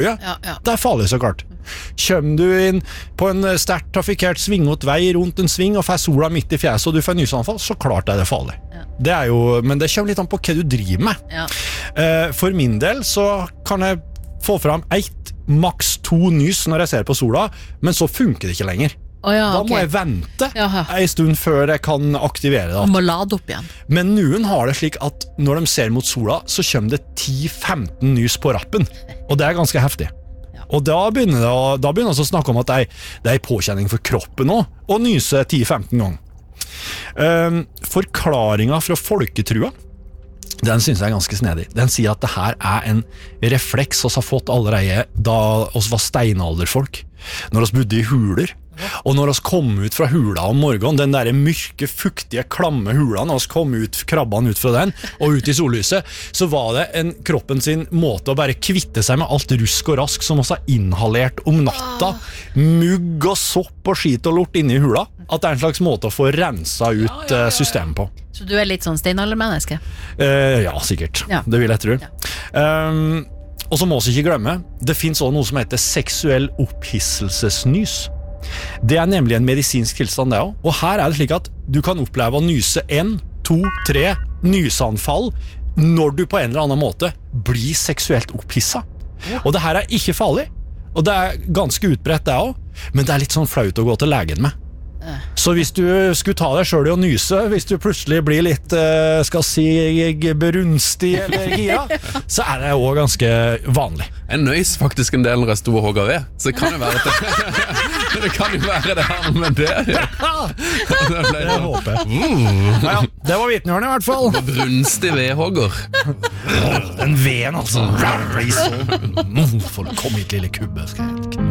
Ja. Det farlig så klart. Kjøm du inn på en sterkt trafikert svingått vei rundt en sving og får sola midt i fjeset og du får nysanfall, så klart det farlig. Det jo, men det kommer litt an på hva du driver med. For min del så kan jeg få fram maks 2 nys når jeg ser på sola, men så funker det ikke lenger. Da må jeg vente en stund før jeg kan aktivere det. Du må lade opp igjen. Men noen har det slik at når de ser mot sola, så kommer det 10-15 nys på rappen, og det ganske heftig. Og da begynner det å snakke om at det påkjenning for kroppen også, og nyse 10-15 ganger. Forklaringen fra folketrua, den synes jeg ganske snedig. Den sier at det her en refleks oss har fått allerede da oss var steinalderfolk, når oss bodde i huler. Og når oss kom ut fra hula om morgenen, den der mørke, fuktige, klamme hula, når oss kom ut, krabbene ut fra den, og ut i sollyset, så var det kroppen sin måte å bare kvitte seg med alt rusk og rask som oss har inhalert om natta, mugg og sopp og skit og lort inne i hula, at det en slags måte å få rensa ut systemet på. Så du litt sånn steinaldermenneske? Ja, sikkert. Det vil jeg tro. Og så må oss ikke glemme, det finnes også noe som heter seksuell opphisselsesnys. Det nemlig en medisinsk tilstand det også. Og her det slik at du kan oppleve å nyse 1, 2, 3 nysanfall når du på en eller annen måte blir seksuelt opphisset. Og det her ikke farlig, og det ganske utbredt det også, men det litt sånn flaut å gå til legen med. Så hvis du skulle ta deg selv i å nyse, hvis du plutselig blir litt, skal si, berunstig eller gira, så det også ganske vanlig. Jeg nøys faktisk en del når jeg stod og hogget ved, så det kan jo være det kan jo være det her med det. Det håper jeg. Det var vitnehjørnet i hvert fall. Brunstig vedhogger. Den veden altså. For å komme hit lille kubbe, skal jeg